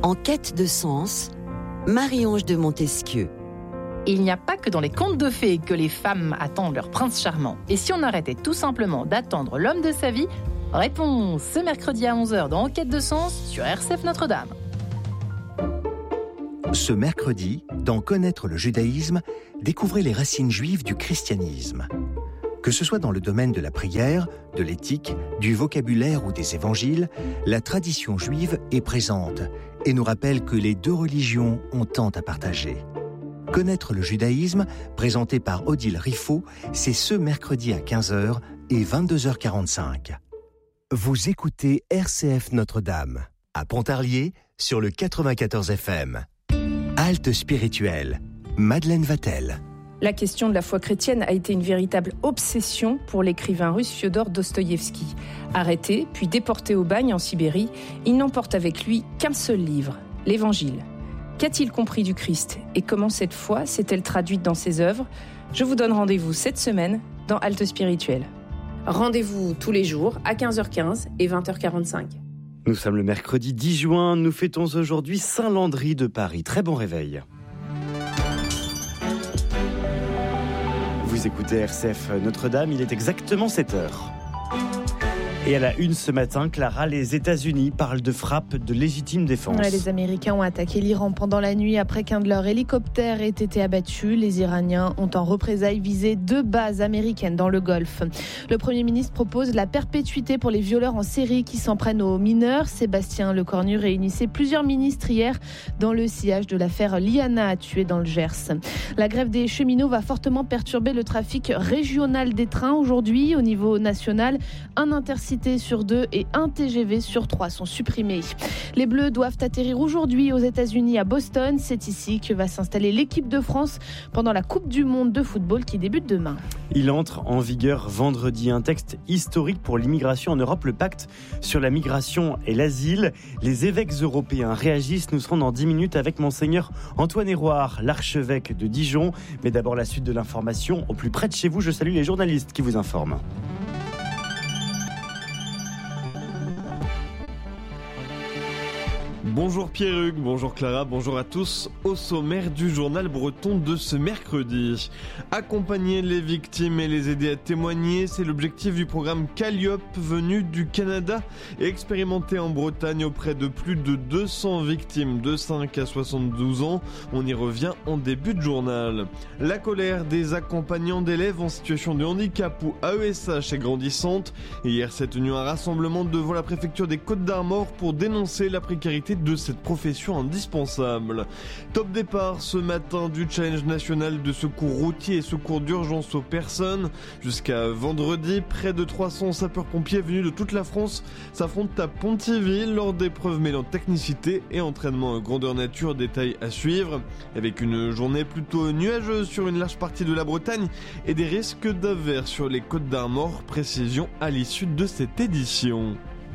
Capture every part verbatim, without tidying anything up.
En quête de sens, Marie-Ange de Montesquieu. Il n'y a pas que dans les contes de fées que les femmes attendent leur prince charmant. Et si on arrêtait tout simplement d'attendre l'homme de sa vie ? Réponse ce mercredi à onze heures dans En quête de sens sur R C F Notre-Dame. Ce mercredi, dans Connaître le judaïsme, découvrez les racines juives du christianisme. Que ce soit dans le domaine de la prière, de l'éthique, du vocabulaire ou des évangiles, la tradition juive est présente et nous rappelle que les deux religions ont tant à partager. Connaître le judaïsme, présenté par Odile Riffaut, c'est ce mercredi à quinze heures et vingt-deux heures quarante-cinq. Vous écoutez R C F Notre-Dame, à Pontarlier, sur le quatre-vingt-quatorze F M. Halte spirituelle, Madeleine Vatel. La question de la foi chrétienne a été une véritable obsession pour l'écrivain russe Fiodor Dostoïevski. Arrêté, puis déporté au bagne en Sibérie, il n'emporte avec lui qu'un seul livre, l'Évangile. Qu'a-t-il compris du Christ et comment cette foi s'est-elle traduite dans ses œuvres ? Je vous donne rendez-vous cette semaine dans Halte spirituelle. Rendez-vous tous les jours à quinze heures quinze et vingt heures quarante-cinq. Nous sommes le mercredi dix juin, nous fêtons aujourd'hui Saint-Landry de Paris. Très bon réveil. Vous écoutez R C F Notre-Dame, il est exactement sept heures. Et à la une ce matin, Clara, les États-Unis parlent de frappe de légitime défense. Ouais, les Américains ont attaqué l'Iran pendant la nuit après qu'un de leurs hélicoptères ait été abattu. Les Iraniens ont en représailles visé deux bases américaines dans le Golfe. Le Premier ministre propose la perpétuité pour les violeurs en série qui s'en prennent aux mineurs. Sébastien Lecornu réunissait plusieurs ministres hier dans le sillage de l'affaire Liana, tuée dans le Gers. La grève des cheminots va fortement perturber le trafic régional des trains aujourd'hui. Au niveau national, un intercité sur deux et un T G V sur trois sont supprimés. Les Bleus doivent atterrir aujourd'hui aux États-Unis à Boston. C'est ici que va s'installer l'équipe de France pendant la Coupe du Monde de football qui débute demain. Il entre en vigueur vendredi, un texte historique pour l'immigration en Europe, le pacte sur la migration et l'asile. Les évêques européens réagissent. Nous serons dans dix minutes avec Monseigneur Antoine Héroard, l'archevêque de Dijon. Mais d'abord la suite de l'information au plus près de chez vous. Je salue les journalistes qui vous informent. Bonjour Pierre-Hugues, bonjour Clara, bonjour à tous. Au sommaire du journal breton de ce mercredi. Accompagner les victimes et les aider à témoigner, c'est l'objectif du programme Calliope venu du Canada et expérimenté en Bretagne auprès de plus de deux cents victimes de cinq à soixante-douze ans. On y revient en début de journal. La colère des accompagnants d'élèves en situation de handicap ou A E S H est grandissante. Et hier s'est tenu un rassemblement devant la préfecture des Côtes-d'Armor pour dénoncer la précarité de cette profession indispensable. Top départ ce matin du challenge national de secours routier et secours d'urgence aux personnes. Jusqu'à vendredi, près de trois cents sapeurs-pompiers venus de toute la France s'affrontent à Pontivy lors d'épreuves mêlant technicité et entraînement grandeur nature, détail à suivre. Avec une journée plutôt nuageuse sur une large partie de la Bretagne et des risques d'averses sur les Côtes-d'Armor, précision à l'issue de cette édition.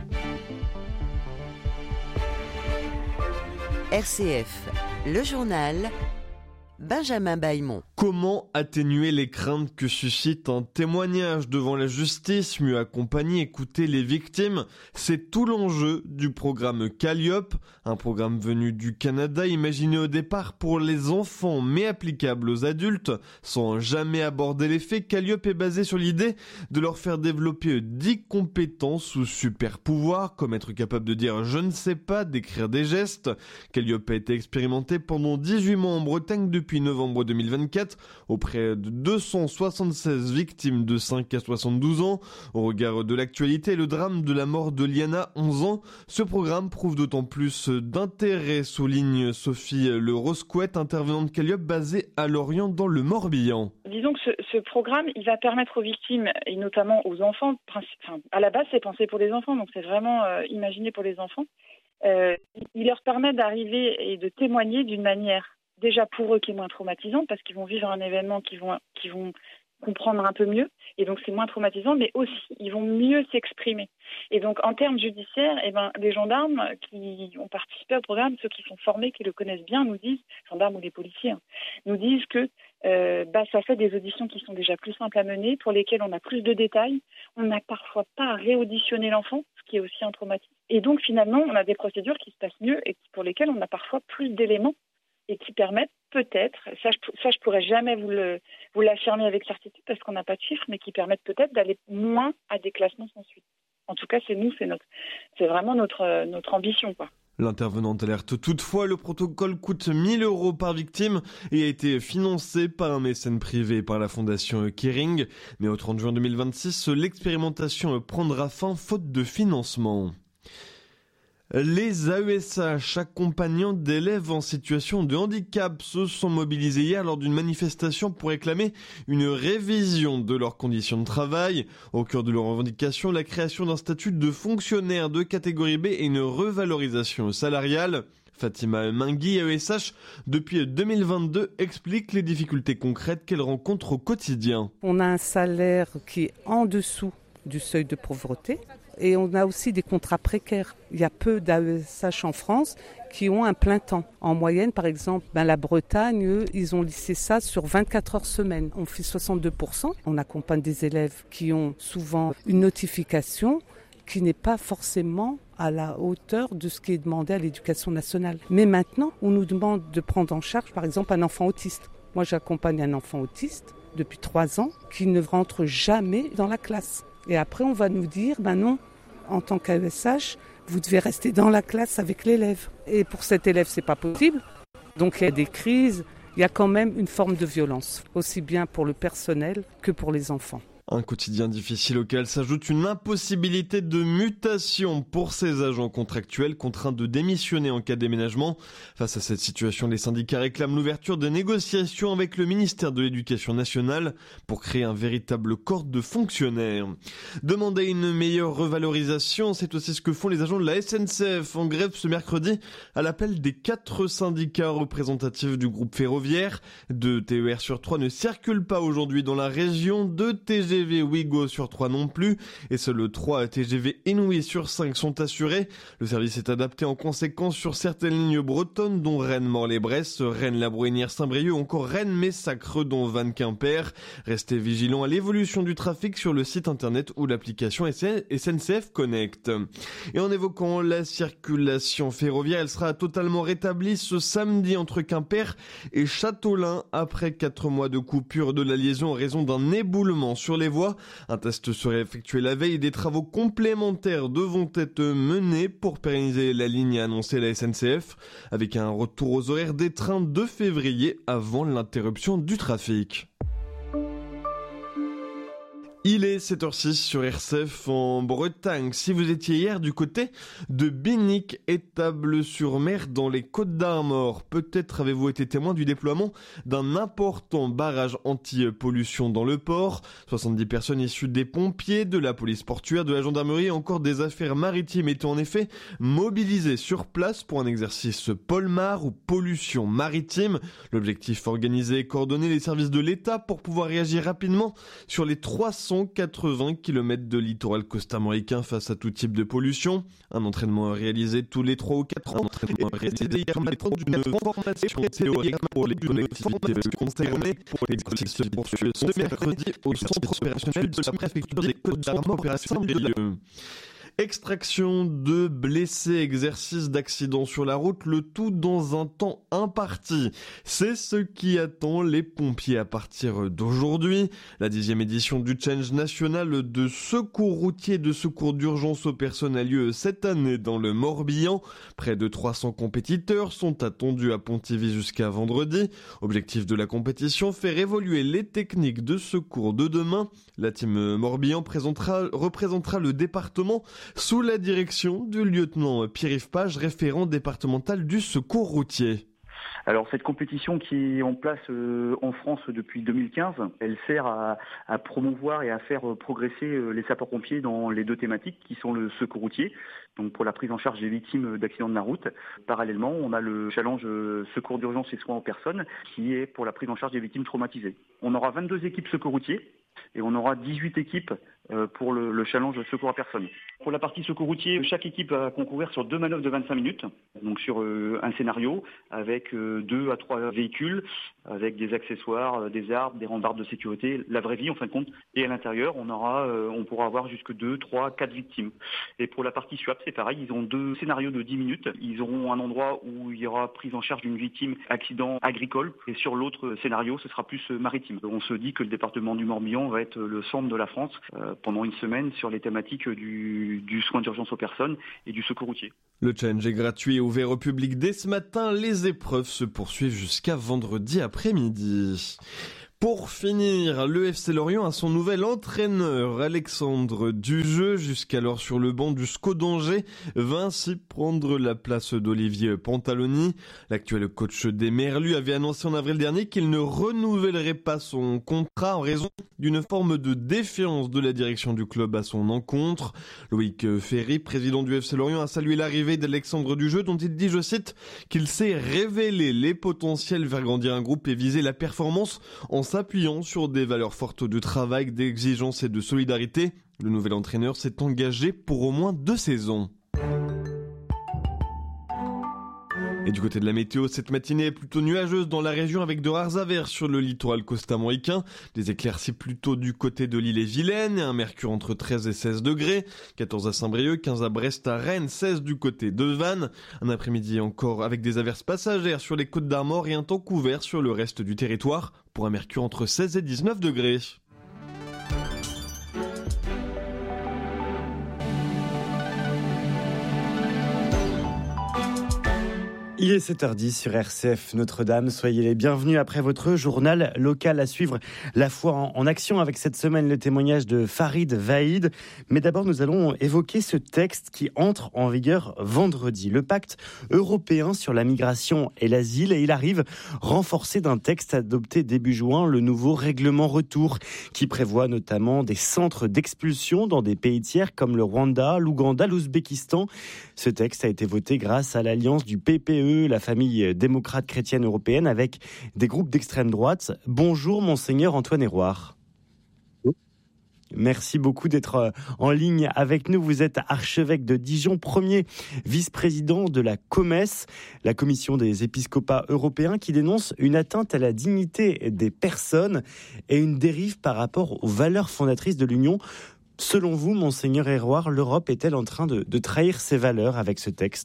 R C F, le journal, Benjamin Bailmont. Comment atténuer les craintes que suscite un témoignage devant la justice, mieux accompagner, écouter les victimes? C'est tout l'enjeu du programme Calliope, un programme venu du Canada, imaginé au départ pour les enfants mais applicable aux adultes. Sans jamais aborder les faits, Calliope est basé sur l'idée de leur faire développer dix compétences ou super pouvoirs, comme être capable de dire « je ne sais pas », d'écrire des gestes. Calliope a été expérimenté pendant dix-huit mois en Bretagne depuis novembre deux mille vingt-quatre auprès de deux cent soixante-seize victimes de cinq à soixante-douze ans. Au regard de l'actualité et le drame de la mort de Liana, onze ans, ce programme prouve d'autant plus d'intérêt, souligne Sophie Le Rosquette, intervenante Calliope basée à Lorient dans le Morbihan. Disons que ce, ce programme, il va permettre aux victimes et notamment aux enfants, enfin, à la base c'est pensé pour les enfants, donc c'est vraiment euh, imaginé pour les enfants, euh, il leur permet d'arriver et de témoigner d'une manière déjà pour eux qui est moins traumatisante parce qu'ils vont vivre un événement qu'ils vont, qu'ils vont comprendre un peu mieux et donc c'est moins traumatisant, mais aussi ils vont mieux s'exprimer. Et donc en termes judiciaires, eh ben, les gendarmes qui ont participé au programme, ceux qui sont formés, qui le connaissent bien, nous disent, gendarmes ou les policiers, hein, nous disent que euh, bah, ça fait des auditions qui sont déjà plus simples à mener, pour lesquelles on a plus de détails, on n'a parfois pas à réauditionner l'enfant, ce qui est aussi un traumatisme. Et donc finalement, on a des procédures qui se passent mieux et pour lesquelles on a parfois plus d'éléments et qui permettent peut-être, ça je, ça je pourrais jamais vous, le, vous l'affirmer avec certitude parce qu'on n'a pas de chiffres, mais qui permettent peut-être d'aller moins à des classements sans suite. En tout cas, c'est nous, c'est notre, c'est vraiment notre, notre ambition, quoi. L'intervenante alerte toutefois, le protocole coûte mille euros par victime et a été financé par un mécène privé par la fondation Kering. Mais au trente juin deux mille vingt-six, l'expérimentation prendra fin faute de financement. Les A E S H accompagnant d'élèves en situation de handicap se sont mobilisés hier lors d'une manifestation pour réclamer une révision de leurs conditions de travail. Au cœur de leurs revendications, la création d'un statut de fonctionnaire de catégorie B et une revalorisation salariale. Fatima Mingui, A E S H, depuis deux mille vingt-deux, explique les difficultés concrètes qu'elle rencontre au quotidien. On a un salaire qui est en dessous du seuil de pauvreté. Et on a aussi des contrats précaires. Il y a peu d'A E S H en France qui ont un plein temps. En moyenne, par exemple, ben la Bretagne, eux, ils ont lissé ça sur vingt-quatre heures semaine. On fait soixante-deux pour cent. On accompagne des élèves qui ont souvent une notification qui n'est pas forcément à la hauteur de ce qui est demandé à l'éducation nationale. Mais maintenant, on nous demande de prendre en charge, par exemple, un enfant autiste. Moi, j'accompagne un enfant autiste depuis trois ans qui ne rentre jamais dans la classe. Et après, on va nous dire, ben non, en tant qu'A E S H, vous devez rester dans la classe avec l'élève. Et pour cet élève, c'est pas possible. Donc il y a des crises, il y a quand même une forme de violence, aussi bien pour le personnel que pour les enfants. Un quotidien difficile auquel s'ajoute une impossibilité de mutation pour ces agents contractuels contraints de démissionner en cas de déménagement. Face à cette situation, les syndicats réclament l'ouverture de négociations avec le ministère de l'Éducation nationale pour créer un véritable corps de fonctionnaires. Demander une meilleure revalorisation, c'est aussi ce que font les agents de la S N C F en grève ce mercredi à l'appel des quatre syndicats représentatifs du groupe ferroviaire. Deux T E R sur trois ne circulent pas aujourd'hui dans la région, deux T G V T G V Ouigo sur trois non plus, et seuls trois T G V Inouï sur cinq sont assurés. Le service est adapté en conséquence sur certaines lignes bretonnes, dont Rennes-Morlaix-Bresse, Rennes-La-Brouinière-Saint-Brieuc ou encore Rennes-Messac, dont Vannes-Quimper. Restez vigilants à l'évolution du trafic sur le site internet ou l'application S N C F Connect. Et en évoquant la circulation ferroviaire, elle sera totalement rétablie ce samedi entre Quimper et Châteaulin après quatre mois de coupure de la liaison en raison d'un éboulement sur les voies. Un test serait effectué la veille et des travaux complémentaires devront être menés pour pérenniser la ligne, a annoncé la S N C F, avec un retour aux horaires des trains de février avant l'interruption du trafic. Il est sept heures six sur R C F en Bretagne. Si vous étiez hier du côté de Binic, Étable-sur-Mer, dans les Côtes-d'Armor, peut-être avez-vous été témoin du déploiement d'un important barrage anti-pollution dans le port. soixante-dix personnes issues des pompiers, de la police portuaire, de la gendarmerie et encore des affaires maritimes étaient en effet mobilisées sur place pour un exercice Polmar ou pollution maritime. L'objectif, organiser et coordonner les services de l'État pour pouvoir réagir rapidement sur les trois cent quatre-vingts kilomètres de littoral costarmoricain face à tout type de pollution. Un entraînement réalisé tous les trois ou quatre ans. Un entraînement réalisé permettant d'une formation théorique pour les collectivités concernées. L'exercice se poursuit ce mercredi au centre opérationnel de la préfecture des Côtes-d'Armor à Saint-Brieuc. Extraction de blessés, exercice d'accident sur la route, le tout dans un temps imparti. C'est ce qui attend les pompiers à partir d'aujourd'hui. La dixième édition du Challenge national de secours routier de secours d'urgence aux personnes a lieu cette année dans le Morbihan. Près de trois cents compétiteurs sont attendus à Pontivy jusqu'à vendredi. Objectif de la compétition, faire évoluer les techniques de secours de demain. La team Morbihan présentera, représentera le département sous la direction du lieutenant Pierre-Yves Page, référent départemental du secours routier. Alors cette compétition qui est en place euh, en France depuis deux mille quinze, elle sert à, à promouvoir et à faire progresser euh, les sapeurs-pompiers dans les deux thématiques qui sont le secours routier, donc pour la prise en charge des victimes d'accidents de la route. Parallèlement, on a le challenge euh, secours d'urgence et soins aux personnes qui est pour la prise en charge des victimes traumatisées. On aura vingt-deux équipes secours routiers et on aura dix-huit équipes euh, pour le, le challenge de secours à personne. Pour la partie secours routier, chaque équipe va concourir sur deux manœuvres de vingt-cinq minutes, donc sur euh, un scénario avec euh, deux à trois véhicules, avec des accessoires, euh, des arbres, des rambardes de sécurité, la vraie vie en fin de compte. Et à l'intérieur, on aura, euh, on pourra avoir jusque deux, trois, quatre victimes. Et pour la partie SWAP, c'est pareil, ils ont deux scénarios de dix minutes. Ils auront un endroit où il y aura prise en charge d'une victime accident agricole, et sur l'autre scénario, ce sera plus maritime. On se dit que le département du Morbihan va être le centre de la France euh, pendant une semaine sur les thématiques du, du soin d'urgence aux personnes et du secours routier. Le challenge est gratuit et ouvert au public dès ce matin. Les épreuves se poursuivent jusqu'à vendredi après-midi. Pour finir, le F C Lorient a son nouvel entraîneur, Alexandre Dujeu, jusqu'alors sur le banc du S C O d'Angers, va ainsi prendre la place d'Olivier Pantaloni. L'actuel coach des Merlus avait annoncé en avril dernier qu'il ne renouvellerait pas son contrat en raison d'une forme de défiance de la direction du club à son encontre. Loïc Ferry, président du F C Lorient, a salué l'arrivée d'Alexandre Dujeu, dont il dit, je cite, qu'il sait révéler les potentiels, faire grandir un groupe et viser la performance en s'appuyant sur des valeurs fortes de travail, d'exigence et de solidarité. Le nouvel entraîneur s'est engagé pour au moins deux saisons. Et du côté de la météo, cette matinée est plutôt nuageuse dans la région avec de rares averses sur le littoral costamoricain. Des éclaircies plutôt du côté de l'île-et-Vilaine et un mercure entre treize et seize degrés. quatorze à Saint-Brieuc, quinze à Brest, à Rennes, seize du côté de Vannes. Un après-midi encore avec des averses passagères sur les côtes d'Armor et un temps couvert sur le reste du territoire pour un mercure entre seize et dix-neuf degrés. Il est sept heures dix sur R C F Notre-Dame. Soyez les bienvenus après votre journal local à suivre. La foi en, en action avec cette semaine le témoignage de Farid Vaïd. Mais d'abord, nous allons évoquer ce texte qui entre en vigueur vendredi. Le pacte européen sur la migration et l'asile. Et il arrive renforcé d'un texte adopté début juin, le nouveau règlement retour, qui prévoit notamment des centres d'expulsion dans des pays tiers comme le Rwanda, l'Ouganda, l'Ouzbékistan. Ce texte a été voté grâce à l'alliance du P P E, la famille démocrate chrétienne européenne, avec des groupes d'extrême droite. Bonjour, Monseigneur Antoine Héroard. Merci beaucoup d'être en ligne avec nous. Vous êtes archevêque de Dijon, premier vice-président de la COMES, la Commission des épiscopats européens, qui dénonce une atteinte à la dignité des personnes et une dérive par rapport aux valeurs fondatrices de l'Union. Selon vous, Monseigneur Héroard, l'Europe est-elle en train de, de trahir ses valeurs avec ce texte ?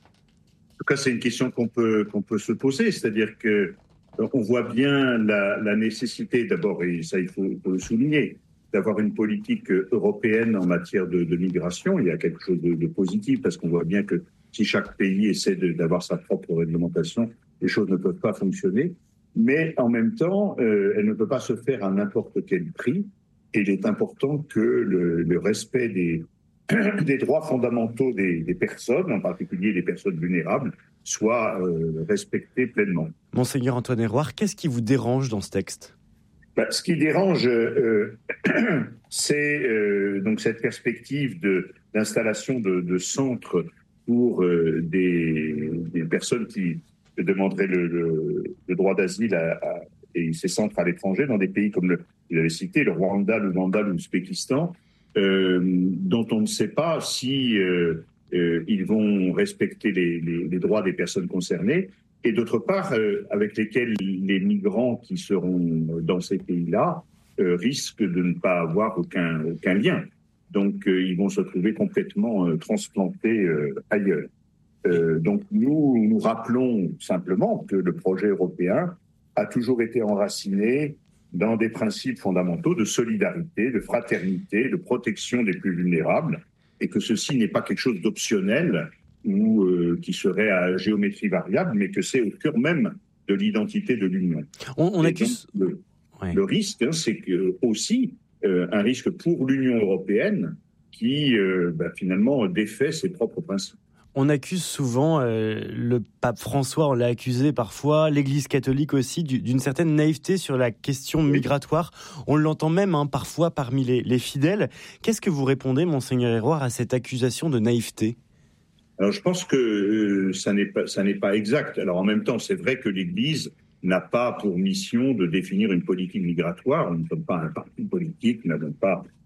En tout cas, c'est une question qu'on peut, qu'on peut se poser, c'est-à-dire que on voit bien la, la nécessité, d'abord, et ça il faut, il faut le souligner, d'avoir une politique européenne en matière de, de migration. Il y a quelque chose de, de positif, parce qu'on voit bien que si chaque pays essaie de, d'avoir sa propre réglementation, les choses ne peuvent pas fonctionner. Mais en même temps, euh, elle ne peut pas se faire à n'importe quel prix. Et il est important que le, le respect des des droits fondamentaux des, des personnes, en particulier des personnes vulnérables, soient euh, respectés pleinement. Monseigneur Antoine Héroard, qu'est-ce qui vous dérange dans ce texte ? Ben, ce qui dérange, euh, c'est euh, donc cette perspective de, d'installation de, de centres pour euh, des, des personnes qui demanderaient le, le, le droit d'asile à, à, et ces centres à l'étranger, dans des pays comme le, vous l'avez cité, le Rwanda, l'Ouganda, l'Ouzbékistan, Euh, dont on ne sait pas si euh, euh, ils vont respecter les, les, les droits des personnes concernées, et d'autre part, euh, avec lesquels les migrants qui seront dans ces pays-là euh, risquent de ne pas avoir aucun, aucun lien. Donc, euh, ils vont se trouver complètement euh, transplantés euh, ailleurs. Euh, donc, nous, nous rappelons simplement que le projet européen a toujours été enraciné dans des principes fondamentaux de solidarité, de fraternité, de protection des plus vulnérables, et que ceci n'est pas quelque chose d'optionnel ou euh, qui serait à géométrie variable, mais que c'est au cœur même de l'identité de l'Union. On, on accuse... donc, le, ouais. le risque, hein, c'est que, aussi euh, un risque pour l'Union européenne qui, euh, bah, finalement, défait ses propres principes. On accuse souvent, euh, le pape François, on l'a accusé parfois, l'Église catholique aussi, d'une certaine naïveté sur la question migratoire. On l'entend même hein, parfois parmi les, les fidèles. Qu'est-ce que vous répondez, Monseigneur Héroard, à cette accusation de naïveté ? Alors je pense que euh, ça n'est pas, ça n'est pas exact. Alors en même temps, c'est vrai que l'Église n'a pas pour mission de définir une politique migratoire. Nous ne sommes pas un parti politique, nous n'avons pas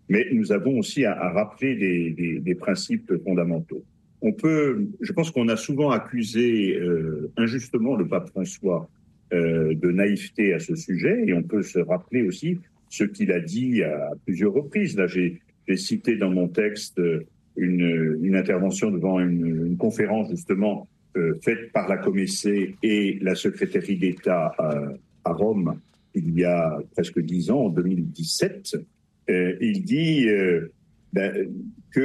mais nous avons aussi à, à rappeler des, des, des principes fondamentaux. On peut, je pense qu'on a souvent accusé euh, injustement le pape François euh, de naïveté à ce sujet, et on peut se rappeler aussi ce qu'il a dit à plusieurs reprises. Là, j'ai, j'ai cité dans mon texte une, une intervention devant une, une conférence justement euh, faite par la Comessée et la secrétaire d'État à, à Rome il y a presque dix ans, en deux mille dix-sept. Euh, il dit euh, ben, que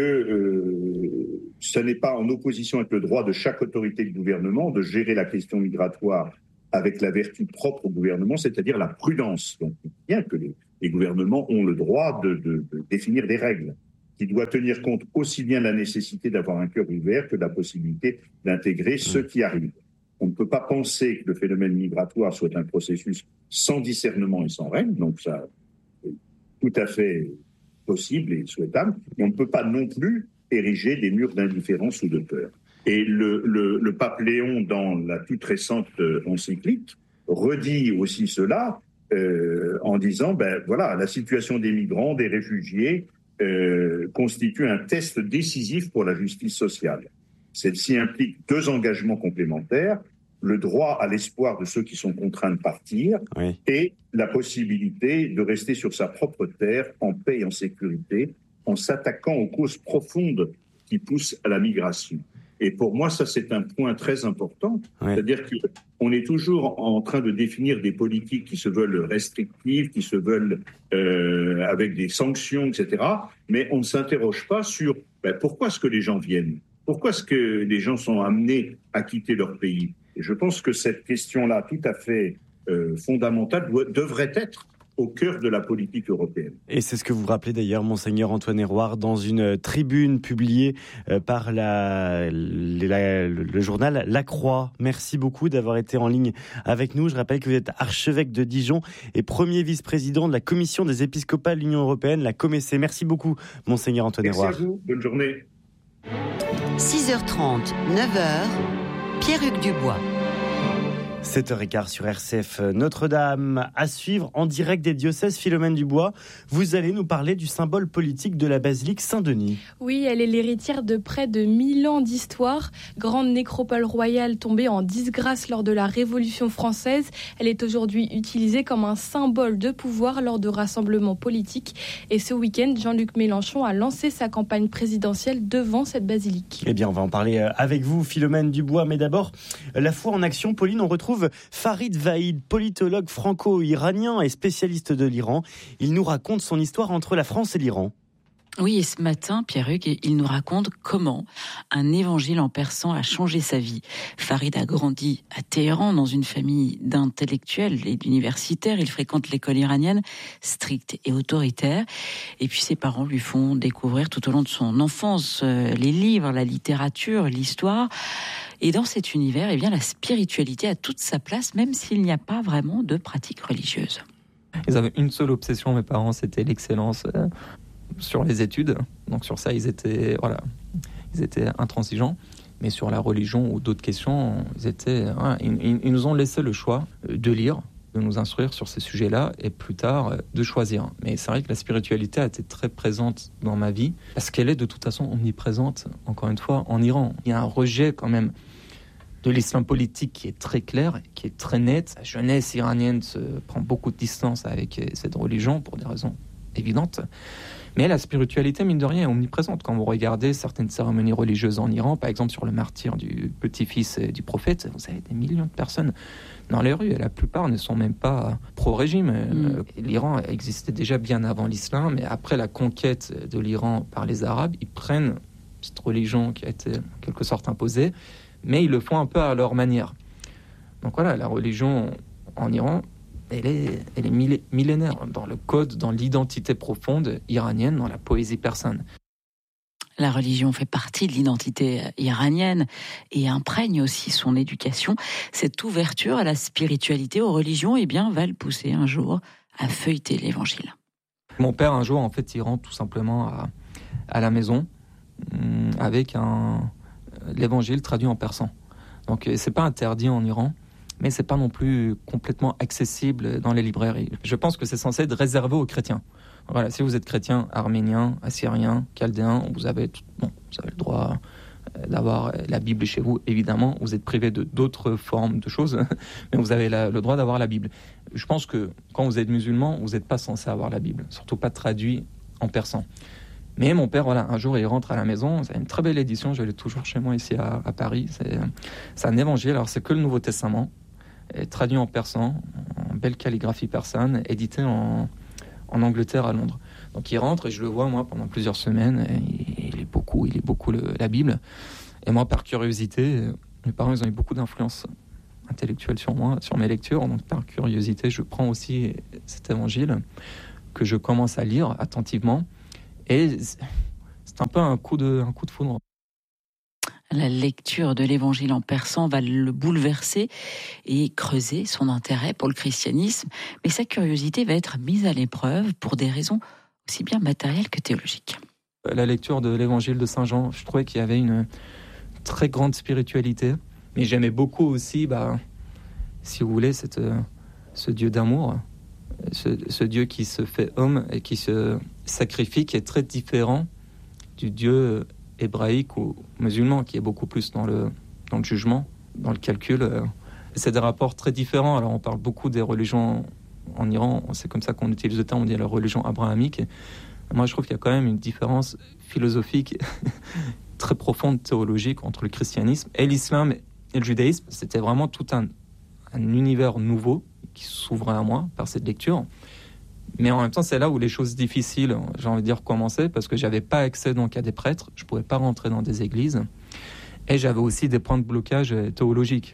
euh, ce n'est pas en opposition avec le droit de chaque autorité de gouvernement de gérer la question migratoire avec la vertu propre au gouvernement, c'est-à-dire la prudence. Donc, bien que les, les gouvernements ont le droit de, de, de définir des règles, qui doit tenir compte aussi bien de la nécessité d'avoir un cœur ouvert que de la possibilité d'intégrer ceux qui arrivent. On ne peut pas penser que le phénomène migratoire soit un processus sans discernement et sans règles, donc ça est tout à fait possible et souhaitable, mais on ne peut pas non plus ériger des murs d'indifférence ou de peur. Et le, le, le pape Léon, dans la toute récente encyclique, redit aussi cela euh, en disant, ben voilà, la situation des migrants, des réfugiés, euh, constitue un test décisif pour la justice sociale. Celle-ci implique deux engagements complémentaires, le droit à l'espoir de ceux qui sont contraints de partir oui. et la possibilité de rester sur sa propre terre en paix et en sécurité, en s'attaquant aux causes profondes qui poussent à la migration. Et pour moi, ça, c'est un point très important. Oui. C'est-à-dire qu'on est toujours en train de définir des politiques qui se veulent restrictives, qui se veulent euh, avec des sanctions, et cetera. Mais on ne s'interroge pas sur ben, pourquoi est-ce que les gens viennent ? Pourquoi est-ce que les gens sont amenés à quitter leur pays ? Et je pense que cette question-là, tout à fait euh, fondamentale, doit, devrait être au cœur de la politique européenne. Et c'est ce que vous rappelez d'ailleurs, Monseigneur Antoine Hérouard, dans une tribune publiée par la, la, le journal La Croix. Merci beaucoup d'avoir été en ligne avec nous. Je rappelle que vous êtes archevêque de Dijon et premier vice-président de la Commission des épiscopats de l'Union européenne, la Comessée. Merci beaucoup, Monseigneur Antoine Hérouard. Merci à vous. Bonne journée. six heures trente, neuf heures, Pierre-Hugues Dubois. sept heures quinze sur R C F Notre-Dame. À suivre en direct des diocèses. Philomène Dubois, vous allez nous parler du symbole politique de la basilique Saint-Denis. Oui, elle est l'héritière de près de mille ans d'histoire. Grande nécropole royale tombée en disgrâce lors de la Révolution française. Elle est aujourd'hui utilisée comme un symbole de pouvoir lors de rassemblements politiques. Et ce week-end, Jean-Luc Mélenchon a lancé sa campagne présidentielle devant cette basilique. Eh bien, on va en parler avec vous, Philomène Dubois. Mais d'abord, la foi en action. Pauline, on retrouve Farid Vahid, politologue franco-iranien et spécialiste de l'Iran. Il nous raconte son histoire entre la France et l'Iran. Oui, et ce matin, Pierre-Hugues, il nous raconte comment un évangile en persan a changé sa vie. Farid a grandi à Téhéran dans une famille d'intellectuels et d'universitaires. Il fréquente l'école iranienne, stricte et autoritaire. Et puis ses parents lui font découvrir tout au long de son enfance les livres, la littérature, l'histoire. Et dans cet univers, eh bien, la spiritualité a toute sa place, même s'il n'y a pas vraiment de pratique religieuse. Ils avaient une seule obsession, mes parents, c'était l'excellence euh, sur les études. Donc sur ça, ils étaient, voilà, ils étaient intransigeants. Mais sur la religion ou d'autres questions, ils, étaient, ouais, ils, ils nous ont laissé le choix de lire, de nous instruire sur ces sujets-là et plus tard de choisir. Mais c'est vrai que la spiritualité a été très présente dans ma vie parce qu'elle est de toute façon omniprésente, encore une fois, en Iran. Il y a un rejet quand même de l'islam politique qui est très clair, qui est très net. La jeunesse iranienne se prend beaucoup de distance avec cette religion pour des raisons évidentes. Mais la spiritualité, mine de rien, est omniprésente. Quand vous regardez certaines cérémonies religieuses en Iran, par exemple sur le martyre du petit-fils du prophète, vous avez des millions de personnes dans les rues, et la plupart ne sont même pas pro-régime. Mm. L'Iran existait déjà bien avant l'islam, mais après la conquête de l'Iran par les Arabes, ils prennent cette religion qui a été en quelque sorte imposée, mais ils le font un peu à leur manière. Donc voilà, la religion en Iran, elle est, elle est millénaire dans le code, dans l'identité profonde iranienne, dans la poésie persane. La religion fait partie de l'identité iranienne et imprègne aussi son éducation. Cette ouverture à la spiritualité, aux religions, eh bien, va le pousser un jour à feuilleter l'évangile. Mon père, un jour, en fait, il rentre tout simplement à, à la maison avec un... l'évangile traduit en persan. Donc c'est pas interdit en Iran, mais c'est pas non plus complètement accessible dans les librairies. Je pense que c'est censé être réservé aux chrétiens. Voilà, si vous êtes chrétien, arménien, assyrien, chaldéen, vous avez, tout, bon, vous avez le droit d'avoir la Bible chez vous. Évidemment, vous êtes privé de d'autres formes de choses, mais vous avez la, le droit d'avoir la Bible. Je pense que quand vous êtes musulman, vous n'êtes pas censé avoir la Bible, surtout pas traduit en persan. Mais mon père, voilà, un jour, il rentre à la maison, c'est une très belle édition, je l'ai toujours chez moi ici à, à Paris. C'est, c'est un évangile, alors c'est que le Nouveau Testament, traduit en persan, en belle calligraphie persane, édité en, en Angleterre, à Londres. Donc il rentre et je le vois, moi, pendant plusieurs semaines, et il lit beaucoup, il lit beaucoup le, la Bible. Et moi, par curiosité, mes parents, ils ont eu beaucoup d'influence intellectuelle sur moi, sur mes lectures. Donc par curiosité, je prends aussi cet évangile que je commence à lire attentivement. Et c'est un peu un coup de, un coup de foudre. La lecture de l'évangile en persan va le bouleverser et creuser son intérêt pour le christianisme. Mais sa curiosité va être mise à l'épreuve pour des raisons aussi bien matérielles que théologiques. La lecture de l'évangile de Saint Jean, je trouvais qu'il y avait une très grande spiritualité. Mais j'aimais beaucoup aussi, bah, si vous voulez, cette, ce Dieu d'amour, ce, ce Dieu qui se fait homme et qui se sacrifie, qui est très différent du Dieu hébraïque ou musulman, qui est beaucoup plus dans le, dans le jugement, dans le calcul. C'est des rapports très différents. Alors on parle beaucoup des religions en Iran, c'est comme ça qu'on utilise le terme, on dit la religion abrahamique. Moi je trouve qu'il y a quand même une différence philosophique très profonde, théologique, entre le christianisme et l'islam et le judaïsme. C'était vraiment tout un, un univers nouveau qui s'ouvrait à moi par cette lecture. Mais en même temps, c'est là où les choses difficiles, j'ai envie de dire, commençaient, parce que j'avais pas accès donc à des prêtres, je pouvais pas rentrer dans des églises, et j'avais aussi des points de blocage théologiques.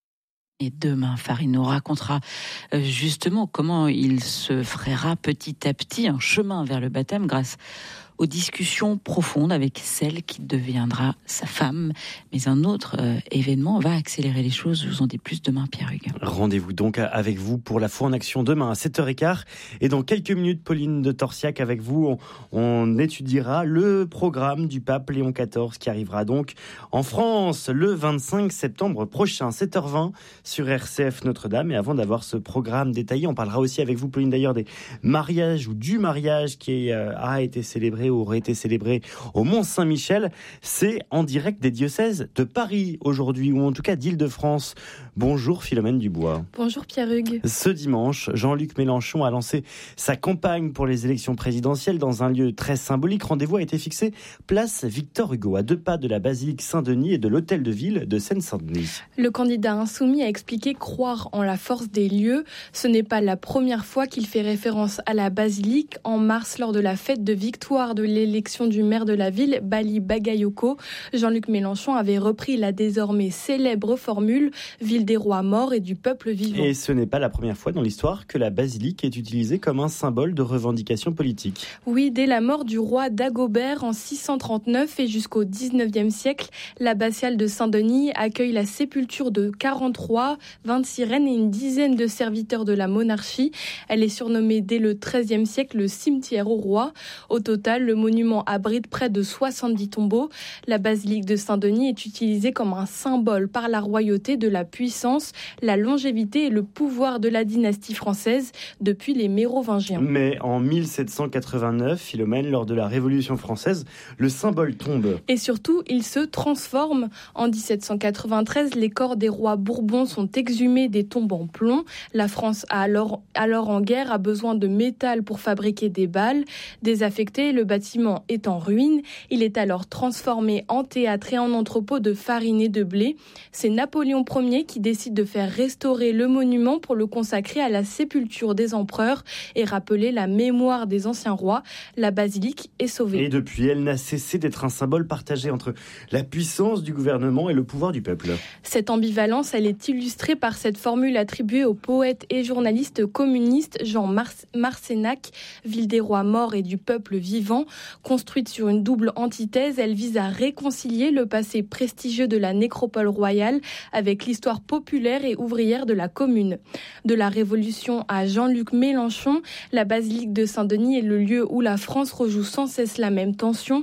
Et demain, Farid nous racontera justement comment il se frayera petit à petit un chemin vers le baptême grâce aux discussions profondes avec celle qui deviendra sa femme. Mais un autre euh, événement va accélérer les choses. Je vous en dis plus demain, Pierre-Hugues. Rendez-vous donc avec vous pour la foi en action demain à sept heures quinze. Et dans quelques minutes, Pauline de Torsiac, avec vous, on, on étudiera le programme du pape Léon quatorze qui arrivera donc en France le vingt-cinq septembre prochain, sept heures vingt sur R C F Notre-Dame. Et avant d'avoir ce programme détaillé, on parlera aussi avec vous, Pauline, d'ailleurs, des mariages ou du mariage qui euh, a été célébré aurait été célébré au Mont-Saint-Michel. C'est en direct des diocèses de Paris aujourd'hui, ou en tout cas d'Île-de-France. Bonjour Philomène Dubois. Bonjour Pierre-Hugues. Ce dimanche, Jean-Luc Mélenchon a lancé sa campagne pour les élections présidentielles dans un lieu très symbolique. Rendez-vous a été fixé place Victor Hugo, à deux pas de la basilique Saint-Denis et de l'hôtel de ville de Seine-Saint-Denis. Le candidat insoumis a expliqué croire en la force des lieux. Ce n'est pas la première fois qu'il fait référence à la basilique. En mars, lors de la fête de victoire de l'élection du maire de la ville, Bali Bagayoko, Jean-Luc Mélenchon avait repris la désormais célèbre formule « Ville des rois morts et du peuple vivant ». Et ce n'est pas la première fois dans l'histoire que la basilique est utilisée comme un symbole de revendication politique. Oui, dès la mort du roi Dagobert en six cent trente-neuf et jusqu'au dix-neuvième siècle, l'abbatiale de Saint-Denis accueille la sépulture de quarante rois, vingt-six reines et une dizaine de serviteurs de la monarchie. Elle est surnommée dès le treizième siècle le cimetière aux rois. Au total, le monument abrite près de soixante-dix tombeaux. La basilique de Saint-Denis est utilisée comme un symbole par la royauté de la puissance, la longévité et le pouvoir de la dynastie française depuis les Mérovingiens. Mais en mille sept cent quatre-vingt-neuf, Philomène, lors de la Révolution française, le symbole tombe. Et surtout, il se transforme. En dix-sept cent quatre-vingt-treize, les corps des rois Bourbons sont exhumés des tombes en plomb. La France, a alors, alors en guerre, a besoin de métal pour fabriquer des balles. Désaffecté, le bâtiment est en ruine. Il est alors transformé en théâtre et en entrepôt de farine et de blé. C'est Napoléon Ier qui décide de faire restaurer le monument pour le consacrer à la sépulture des empereurs et rappeler la mémoire des anciens rois. La basilique est sauvée. Et depuis, elle n'a cessé d'être un symbole partagé entre la puissance du gouvernement et le pouvoir du peuple. Cette ambivalence, elle est illustrée par cette formule attribuée au poète et journaliste communiste Jean Mar- Marcenac, Ville des rois morts et du peuple vivant. Construite sur une double antithèse, elle vise à réconcilier le passé prestigieux de la nécropole royale avec l'histoire populaire et ouvrière de la commune. De la Révolution à Jean-Luc Mélenchon, la basilique de Saint-Denis est le lieu où la France rejoue sans cesse la même tension.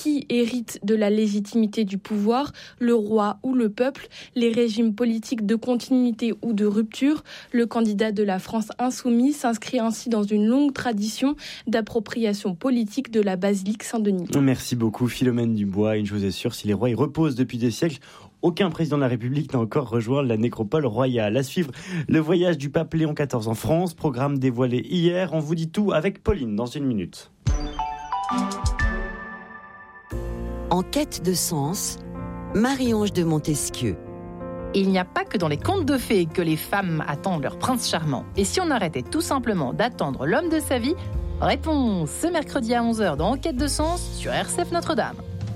Qui hérite de la légitimité du pouvoir, le roi ou le peuple, les régimes politiques de continuité ou de rupture? Le candidat de la France insoumise s'inscrit ainsi dans une longue tradition d'appropriation politique de la basilique Saint-Denis. Merci beaucoup Philomène Dubois. Une chose est sûre, si les rois y reposent depuis des siècles, aucun président de la République n'a encore rejoint la nécropole royale. À suivre, le voyage du pape Léon quatorze en France, programme dévoilé hier. On vous dit tout avec Pauline dans une minute. En quête de sens, Marie-Ange de Montesquieu. Il n'y a pas que dans les contes de fées que les femmes attendent leur prince charmant. Et si on arrêtait tout simplement d'attendre l'homme de sa vie? Réponse ce mercredi à onze heures dans Enquête de sens sur R C F Notre-Dame.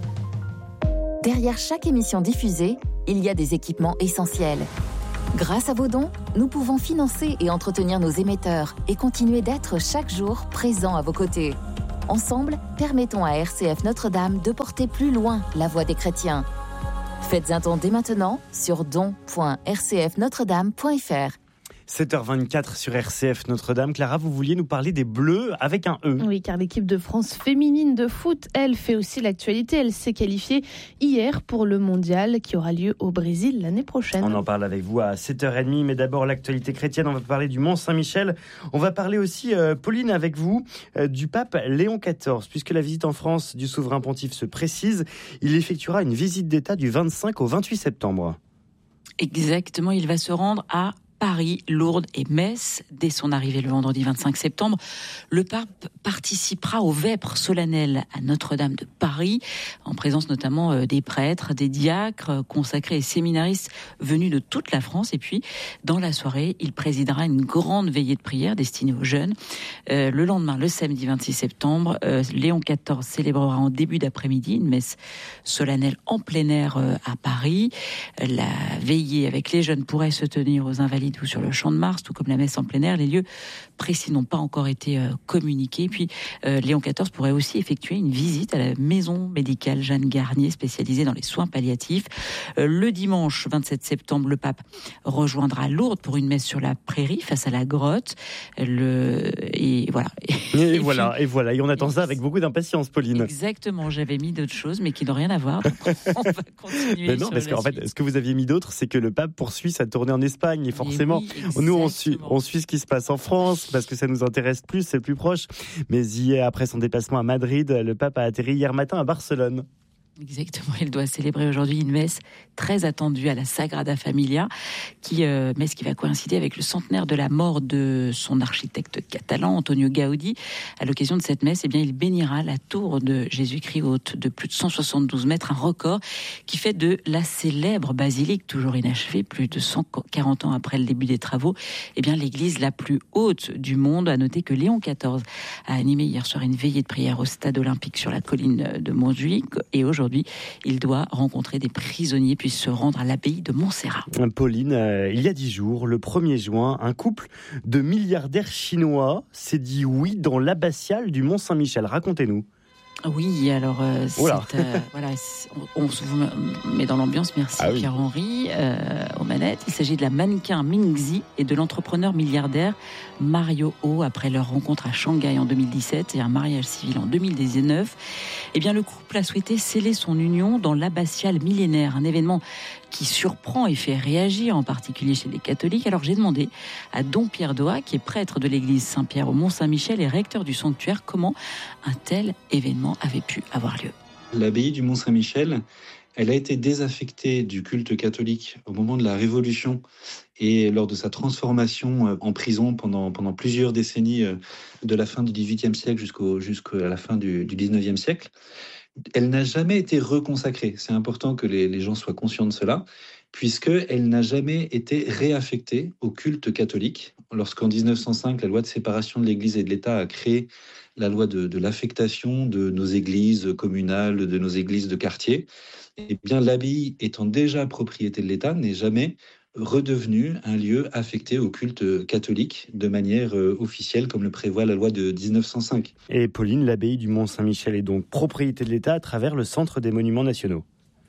Derrière chaque émission diffusée, il y a des équipements essentiels. Grâce à vos dons, nous pouvons financer et entretenir nos émetteurs et continuer d'être chaque jour présents à vos côtés. Ensemble, permettons à R C F Notre-Dame de porter plus loin la voix des chrétiens. Faites un don dès maintenant sur don point r c f notre dame point f r. sept heures vingt-quatre sur R C F Notre-Dame. Clara, vous vouliez nous parler des Bleus avec un E. Oui, car l'équipe de France féminine de foot, elle, fait aussi l'actualité. Elle s'est qualifiée hier pour le mondial qui aura lieu au Brésil l'année prochaine. On en parle avec vous à sept heures trente, mais d'abord l'actualité chrétienne. On va parler du Mont-Saint-Michel. On va parler aussi, euh, Pauline, avec vous, euh, du pape Léon quatorze. Puisque la visite en France du souverain pontife se précise, il effectuera une visite d'État du vingt-cinq au vingt-huit septembre. Exactement, il va se rendre à Paris, Lourdes et Metz. Dès son arrivée le vendredi vingt-cinq septembre, le pape participera aux vêpres solennelles à Notre-Dame de Paris, en présence notamment des prêtres, des diacres, consacrés et séminaristes venus de toute la France. Et puis, dans la soirée, il présidera une grande veillée de prière destinée aux jeunes. Euh, le lendemain, le samedi vingt-six septembre, euh, Léon quatorze célébrera en début d'après-midi une messe solennelle en plein air euh, à Paris. La veillée avec les jeunes pourrait se tenir aux Invalides ou sur le Champ de Mars, tout comme la messe en plein air. Les lieux précis n'ont pas encore été euh, communiqués. Puis euh, Léon quatorze pourrait aussi effectuer une visite à la maison médicale Jeanne Garnier, spécialisée dans les soins palliatifs. Euh, le dimanche vingt-sept septembre, le pape rejoindra Lourdes pour une messe sur la prairie face à la grotte. Le... Et voilà. Et, et voilà, puis... et voilà. Et on attend et ça avec beaucoup d'impatience, Pauline. Exactement. J'avais mis d'autres choses, mais qui n'ont rien à voir. Donc on va continuer. Mais non, parce qu'en fait, ce que vous aviez mis d'autre, c'est que le pape poursuit sa tournée en Espagne. Et forcément, oui, nous, on suit, on suit ce qui se passe en France, parce que ça nous intéresse plus, c'est plus proche. Mais hier, après son déplacement à Madrid, le pape a atterri hier matin à Barcelone. Exactement, il doit célébrer aujourd'hui une messe très attendue à la Sagrada Familia, qui, euh, messe qui va coïncider avec le centenaire de la mort de son architecte catalan, Antonio Gaudí. À l'occasion de cette messe, eh bien, il bénira la tour de Jésus-Christ haute de plus de cent soixante-douze mètres, un record qui fait de la célèbre basilique, toujours inachevée, plus de cent quarante ans après le début des travaux, eh bien, l'église la plus haute du monde. À noter que Léon quatorze a animé hier soir une veillée de prière au stade olympique sur la colline de Montjuïc, et aujourd'hui, Aujourd'hui, il doit rencontrer des prisonniers puis se rendre à l'abbaye de Montserrat. Pauline, euh, il y a dix jours, le premier juin, un couple de milliardaires chinois s'est dit oui dans l'abbatiale du Mont-Saint-Michel. Racontez-nous. Oui, alors euh, c'est, euh, voilà, on, on se met dans l'ambiance. Merci ah oui. Pierre-Henri euh, aux manettes. Il s'agit de la mannequin Mingzi et de l'entrepreneur milliardaire Mario Ho. Après leur rencontre à Shanghai en deux mille dix-sept et un mariage civil en deux mille dix-neuf, eh bien le couple a souhaité sceller son union dans l'abbatiale millénaire, un événement qui surprend et fait réagir, en particulier chez les catholiques. Alors j'ai demandé à Don Pierre Doha, qui est prêtre de l'église Saint-Pierre au Mont-Saint-Michel et recteur du sanctuaire, comment un tel événement avait pu avoir lieu. L'abbaye du Mont-Saint-Michel, elle a été désaffectée du culte catholique au moment de la Révolution et lors de sa transformation en prison pendant, pendant plusieurs décennies, de la fin du dix-huitième siècle jusqu'au, jusqu'à la fin du, du dix-neuvième siècle. Elle n'a jamais été reconsacrée. C'est important que les, les gens soient conscients de cela, puisqu'elle n'a jamais été réaffectée au culte catholique. Lorsqu'en dix-neuf cent cinq, la loi de séparation de l'Église et de l'État a créé la loi de, de l'affectation de nos églises communales, de nos églises de quartier, eh bien, l'abbaye étant déjà propriété de l'État, n'est jamais redevenu un lieu affecté au culte catholique de manière euh, officielle, comme le prévoit la loi de dix-neuf cent cinq. Et Pauline, l'abbaye du Mont-Saint-Michel est donc propriété de l'État à travers le Centre des Monuments Nationaux.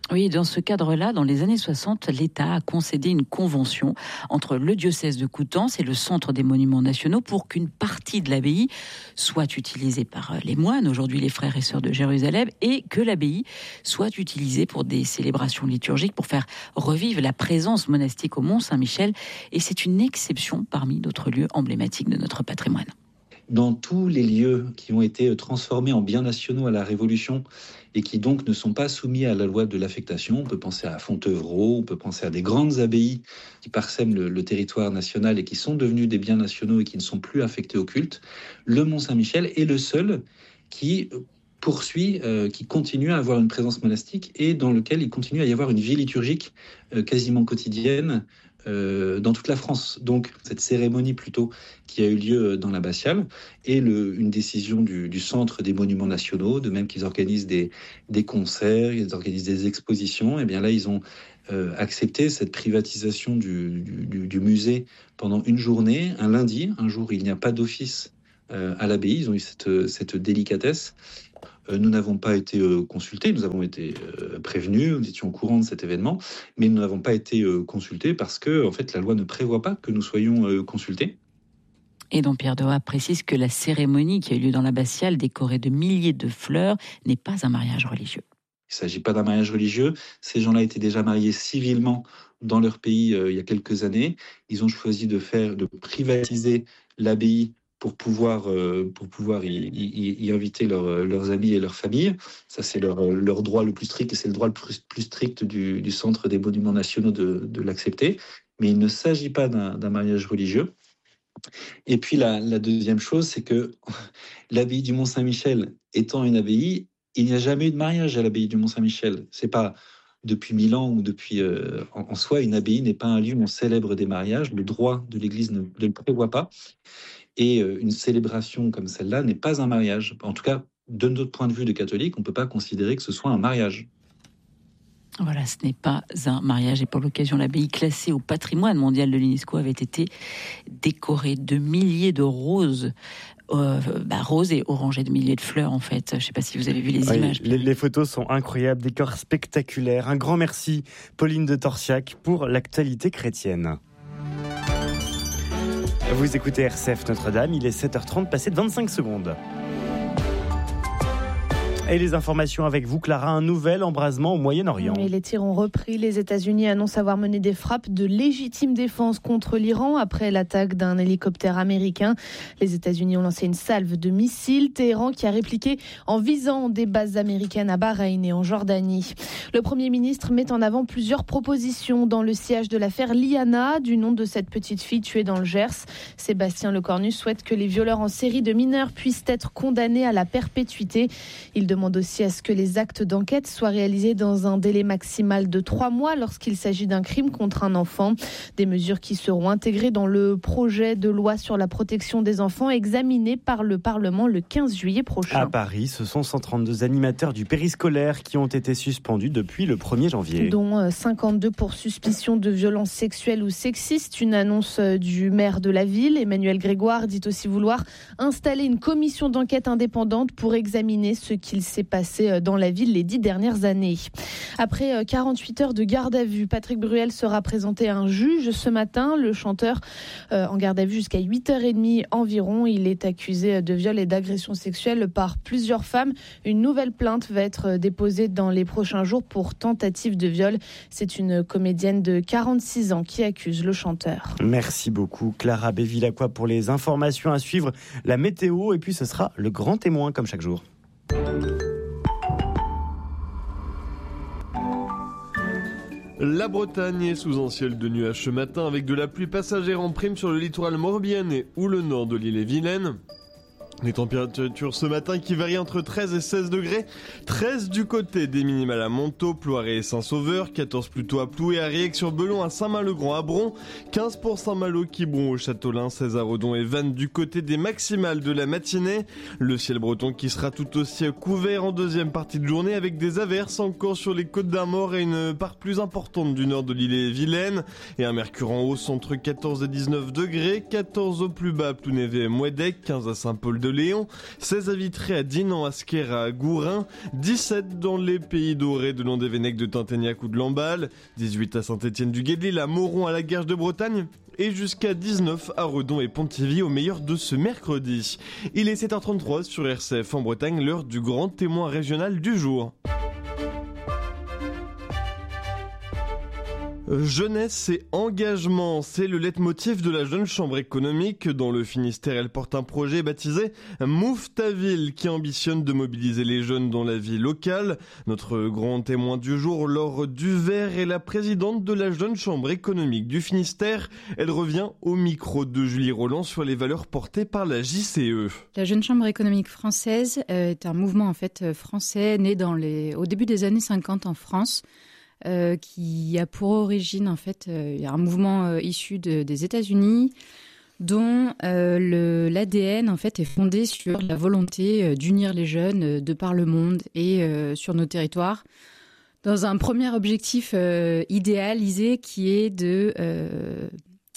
Oui, dans ce cadre-là, dans les années soixante, l'État a concédé une convention entre le diocèse de Coutances et le Centre des Monuments Nationaux pour qu'une partie de l'abbaye soit utilisée par les moines, aujourd'hui les frères et sœurs de Jérusalem, et que l'abbaye soit utilisée pour des célébrations liturgiques, pour faire revivre la présence monastique au Mont-Saint-Michel. Et c'est une exception parmi d'autres lieux emblématiques de notre patrimoine. Dans tous les lieux qui ont été transformés en biens nationaux à la Révolution et qui donc ne sont pas soumis à la loi de l'affectation, on peut penser à Fontevraud, on peut penser à des grandes abbayes qui parsèment le, le territoire national et qui sont devenus des biens nationaux et qui ne sont plus affectés au culte, le Mont-Saint-Michel est le seul qui poursuit, euh, qui continue à avoir une présence monastique et dans lequel il continue à y avoir une vie liturgique euh, quasiment quotidienne Euh, dans toute la France. Donc, cette cérémonie plutôt qui a eu lieu dans l'abbatiale est le, une décision du, du Centre des Monuments Nationaux, de même qu'ils organisent des, des concerts, ils organisent des expositions. Et bien là, ils ont euh, accepté cette privatisation du, du, du musée pendant une journée, un lundi, un jour où il n'y a pas d'office euh, à l'abbaye. Ils ont eu cette, cette délicatesse. Nous n'avons pas été euh, consultés, nous avons été euh, prévenus, nous étions au courant de cet événement, mais nous n'avons pas été euh, consultés parce que en fait, la loi ne prévoit pas que nous soyons euh, consultés. Et donc Pierre Dohat précise que la cérémonie qui a eu lieu dans l'abbatiale, décorée de milliers de fleurs, n'est pas un mariage religieux. Il ne s'agit pas d'un mariage religieux. Ces gens-là étaient déjà mariés civilement dans leur pays euh, il y a quelques années. Ils ont choisi de faire, de privatiser l'abbaye pour pouvoir, euh, pour pouvoir y, y, y inviter leur, leurs amis et leurs familles. Ça, c'est leur, leur droit le plus strict et c'est le droit le plus, plus strict du, du Centre des Monuments Nationaux de, de l'accepter. Mais il ne s'agit pas d'un, d'un mariage religieux. Et puis, la, la deuxième chose, c'est que l'abbaye du Mont-Saint-Michel étant une abbaye, il n'y a jamais eu de mariage à l'abbaye du Mont-Saint-Michel. C'est pas depuis mille ans ou depuis... Euh, en, en soi, une abbaye n'est pas un lieu où on célèbre des mariages. Le droit de l'Église ne, ne le prévoit pas. Et une célébration comme celle-là n'est pas un mariage. En tout cas, de notre point de vue de catholique, on ne peut pas considérer que ce soit un mariage. Voilà, ce n'est pas un mariage. Et pour l'occasion, l'abbaye classée au patrimoine mondial de l'UNESCO avait été décorée de milliers de roses. Euh, bah, roses et orangées de milliers de fleurs, en fait. Je ne sais pas si vous avez vu les oui, images. Les, les photos sont incroyables, décors spectaculaires. Un grand merci, Pauline de Torsiac, pour l'actualité chrétienne. Vous écoutez R C F Notre-Dame, il est sept heures trente, passé de vingt-cinq secondes. Et les informations avec vous, Clara, un nouvel embrasement au Moyen-Orient. Et les tirs ont repris. Les États-Unis annoncent avoir mené des frappes de légitime défense contre l'Iran après l'attaque d'un hélicoptère américain. Les États-Unis ont lancé une salve de missiles. Téhéran qui a répliqué en visant des bases américaines à Bahreïn et en Jordanie. Le Premier ministre met en avant plusieurs propositions dans le sillage de l'affaire Liana, du nom de cette petite fille tuée dans le Gers. Sébastien Lecornu souhaite que les violeurs en série de mineurs puissent être condamnés à la perpétuité. Il demande aussi à ce que les actes d'enquête soient réalisés dans un délai maximal de trois mois lorsqu'il s'agit d'un crime contre un enfant. Des mesures qui seront intégrées dans le projet de loi sur la protection des enfants examiné par le Parlement le quinze juillet prochain. À Paris, ce sont cent trente-deux animateurs du périscolaire qui ont été suspendus depuis le premier janvier. Dont cinquante-deux pour suspicion de violences sexuelles ou sexistes. Une annonce du maire de la ville, Emmanuel Grégoire, dit aussi vouloir installer une commission d'enquête indépendante pour examiner ce qu'il s'est passé dans la ville les dix dernières années. Après quarante-huit heures de garde à vue, Patrick Bruel sera présenté à un juge ce matin. Le chanteur euh, en garde à vue jusqu'à huit heures trente environ. Il est accusé de viol et d'agression sexuelle par plusieurs femmes. Une nouvelle plainte va être déposée dans les prochains jours pour tentative de viol. C'est une comédienne de quarante-six ans qui accuse le chanteur. Merci beaucoup Clara Bévilacqua pour les informations à suivre. La météo et puis ce sera le grand témoin comme chaque jour. La Bretagne est sous un ciel de nuages ce matin avec de la pluie passagère en prime sur le littoral morbihanais ou le nord de l'île-et-Vilaine. Les températures ce matin qui varient entre treize et seize degrés. treize du côté des minimales à Montaut, Ploiré et Saint-Sauveur. quatorze plutôt à Ploué, à Riec-sur-Belon, à Saint-Main-le-Grand, à Bron. quinze pour Saint-Malo, Quiberon, au Châteaulin, seize à Redon et Vannes du côté des maximales de la matinée. Le ciel breton qui sera tout aussi couvert en deuxième partie de journée avec des averses encore sur les côtes d'Armor et une part plus importante du nord de l'île-et-Vilaine. Et un mercure en hausse entre quatorze et dix-neuf degrés. quatorze au plus bas à Plounévez et Mouédec, quinze à Saint-Paul de de Léon, seize à Vitré, à Dinan, à Sker, à Gourin, dix-sept dans les Pays Dorés de Landévennec, de Tinténiac ou de Lamballe, dix-huit à Saint-Étienne-du-Guesdlille, à Moron, à la Guerche de Bretagne, et jusqu'à dix-neuf à Redon et Pontivy au meilleur de ce mercredi. Il est sept heures trente-trois sur R C F en Bretagne, l'heure du grand témoin régional du jour. Jeunesse et engagement, c'est le leitmotiv de la jeune chambre économique. Dans le Finistère, elle porte un projet baptisé Move ta ville qui ambitionne de mobiliser les jeunes dans la vie locale. Notre grand témoin du jour, Laure Duvert, est la présidente de la jeune chambre économique du Finistère. Elle revient au micro de Julie Roland sur les valeurs portées par la J C E. La jeune chambre économique française est un mouvement en fait français né dans les, au début des années cinquante en France. Euh, qui a pour origine, en fait, euh, il y a un mouvement euh, issu de, des États-Unis dont euh, le, l'A D N, en fait, est fondé sur la volonté euh, d'unir les jeunes euh, de par le monde et euh, sur nos territoires, dans un premier objectif euh, idéalisé qui est de, euh,